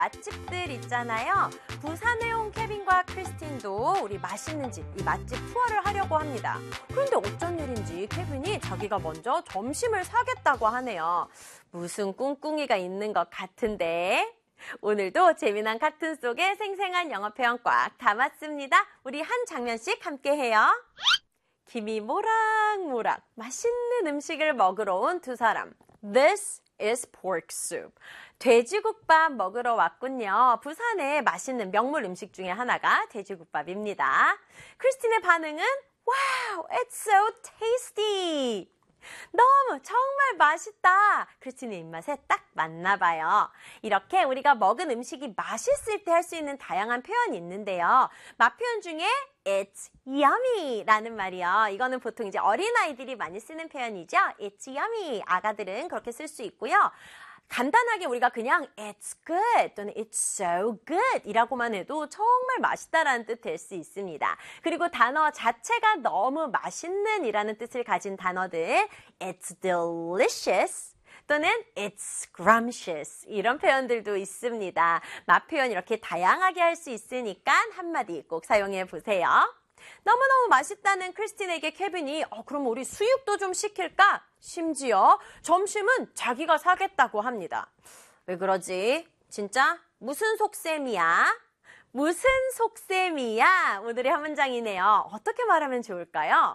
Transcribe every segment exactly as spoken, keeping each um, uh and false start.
맛집들 있잖아요. 부산에 온 케빈과 크리스틴도 우리 맛있는 집, 이 맛집 투어를 하려고 합니다. 그런데 어쩐 일인지 케빈이 자기가 먼저 점심을 사겠다고 하네요. 무슨 꿍꿍이가 있는 것 같은데. 오늘도 재미난 카툰 속에 생생한 영어 표현 꽉 담았습니다. 우리 한 장면씩 함께 해요. 김이 모락모락 맛있는 음식을 먹으러 온 두 사람. This is pork soup. 돼지국밥 먹으러 왔군요. 부산의 맛있는 명물 음식 중에 하나가 돼지국밥입니다. 크리스틴의 반응은 Wow, it's so tasty. 너무 정말 맛있다. 크리스틴의 입맛에 딱 맞나 봐요. 이렇게 우리가 먹은 음식이 맛있을 때 할 수 있는 다양한 표현이 있는데요. 맛 표현 중에 It's yummy 라는 말이요. 이거는 보통 이제 어린아이들이 많이 쓰는 표현이죠. It's yummy. 아가들은 그렇게 쓸 수 있고요. 간단하게 우리가 그냥 It's good 또는 It's so good 이라고만 해도 정말 맛있다라는 뜻 될 수 있습니다. 그리고 단어 자체가 너무 맛있는 이라는 뜻을 가진 단어들 It's delicious 또는 It's scrumptious 이런 표현들도 있습니다. 맛 표현 이렇게 다양하게 할 수 있으니까 한마디 꼭 사용해 보세요. 너무너무 맛있다는 크리스틴에게 케빈이 어, 그럼 우리 수육도 좀 시킬까? 심지어 점심은 자기가 사겠다고 합니다. 왜 그러지? 진짜? 무슨 속셈이야? 무슨 속셈이야? 오늘의 한 문장이네요. 어떻게 말하면 좋을까요?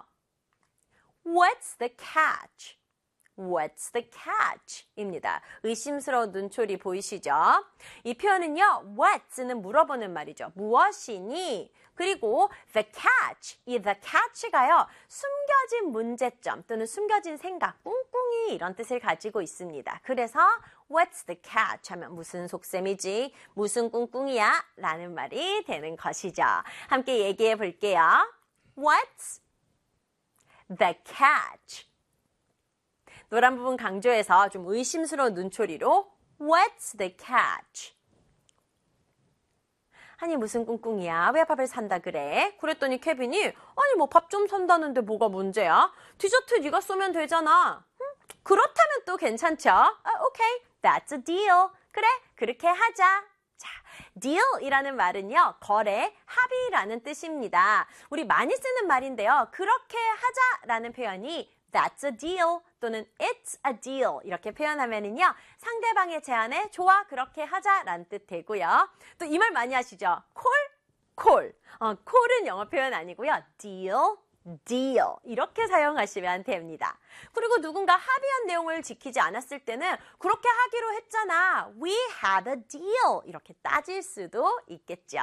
What's the catch? What's the catch? 입니다. 의심스러운 눈초리 보이시죠? 이 표현은요, what's?는 물어보는 말이죠. 무엇이니? 그리고 the catch, 이 the catch가요, 숨겨진 문제점 또는 숨겨진 생각, 꿍꿍이 이런 뜻을 가지고 있습니다. 그래서 what's the catch 하면 무슨 속셈이지? 무슨 꿍꿍이야? 라는 말이 되는 것이죠. 함께 얘기해 볼게요. What's the catch? 노란 부분 강조해서 좀 의심스러운 눈초리로 What's the catch? 아니 무슨 꿍꿍이야? 왜 밥을 산다 그래? 그랬더니 케빈이 아니 뭐 밥 좀 산다는데 뭐가 문제야? 디저트 네가 쏘면 되잖아. 음, 그렇다면 또 괜찮죠? 아, 오케이, that's a deal. 그래, 그렇게 하자. 자, deal이라는 말은요, 거래, 합의라는 뜻입니다. 우리 많이 쓰는 말인데요. 그렇게 하자라는 표현이 That's a deal 또는 It's a deal 이렇게 표현하면은요 상대방의 제안에 좋아 그렇게 하자라는 뜻 되고요. 또 이 말 많이 하시죠? call, call. 어, call은 영어 표현 아니고요. deal, deal 이렇게 사용하시면 됩니다. 그리고 누군가 합의한 내용을 지키지 않았을 때는 그렇게 하기로 했잖아. We had a deal 이렇게 따질 수도 있겠죠.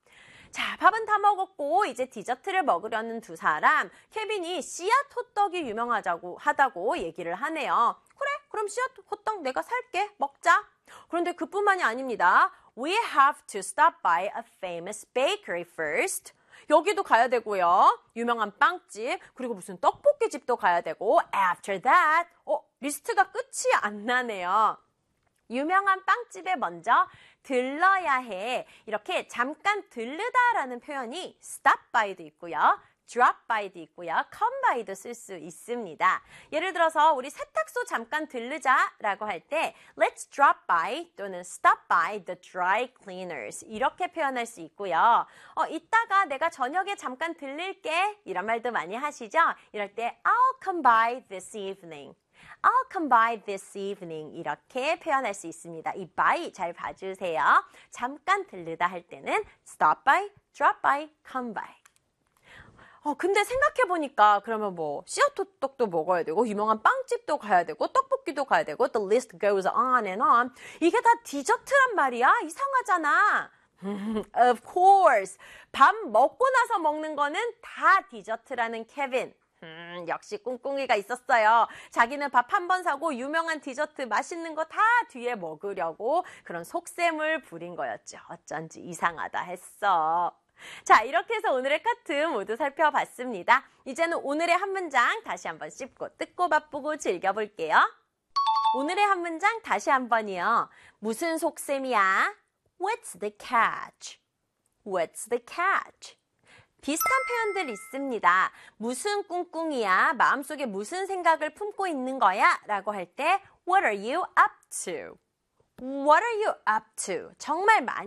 자, 밥은 다 먹었고 이제 디저트를 먹으려는 두 사람. 케빈이 씨앗 호떡이 유명하다고 하다고 얘기를 하네요. 그래, 그럼 씨앗 호떡 내가 살게. 먹자. 그런데 그뿐만이 아닙니다. We have to stop by a famous bakery first. 여기도 가야 되고요. 유명한 빵집, 그리고 무슨 떡볶이집도 가야 되고 After that, 어, 리스트가 끝이 안 나네요. 유명한 빵집에 먼저 들러야 해. 이렇게 잠깐 들르다라는 표현이 stop by도 있고요. drop by도 있고요. come by도 쓸 수 있습니다. 예를 들어서 우리 세탁소 잠깐 들르자라고 할 때 let's drop by 또는 stop by the dry cleaners 이렇게 표현할 수 있고요. 어, 이따가 내가 저녁에 잠깐 들릴게 이런 말도 많이 하시죠? 이럴 때 I'll come by this evening. I'll come by this evening 이렇게 표현할 수 있습니다. 이 by 잘 봐주세요. 잠깐 들르다 할 때는 stop by, drop by, come by. 어, 근데 생각해보니까 그러면 뭐 씨앗 호떡도 먹어야 되고 유명한 빵집도 가야 되고 떡볶이도 가야 되고 the list goes on and on. 이게 다 디저트란 말이야? 이상하잖아. Of course. 밥 먹고 나서 먹는 거는 다 디저트라는 케빈. 음, 역시 꿍꿍이가 있었어요. 자기는 밥 한 번 사고 유명한 디저트 맛있는 거 다 뒤에 먹으려고 그런 속셈을 부린 거였죠. 어쩐지 이상하다 했어. 자, 이렇게 해서 오늘의 카툰 모두 살펴봤습니다. 이제는 오늘의 한 문장 다시 한번 씹고 뜯고 맛보고 즐겨볼게요. 오늘의 한 문장 다시 한번이요. 무슨 속셈이야? What's the catch? What's the catch? 비슷한 표현들 있습니다. 무슨 꿍꿍이야? 마음속에 무슨 생각을 품고 있는 거야? 라고 할 때 What are you up to? What are you up to? 정말 많이